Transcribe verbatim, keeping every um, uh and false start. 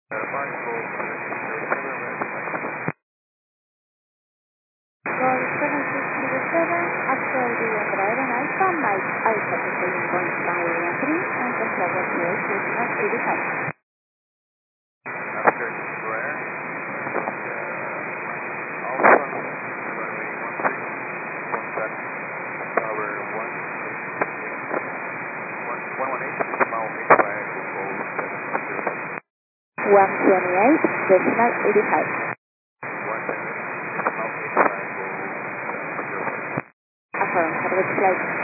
Verifying for Roll seven six zero seven, after the driver Alpha, Mike Alpha to seven point nine one three, and the flight approach is not eighty-five. after Square, uh, Alpha, runway one six, contact tower one one eight decimal eight five, call seven one zero five. one twenty-eight, decimal eighty-five. one twenty-eight decimal eight five, call seven one zero five. Affirm, have a good flight.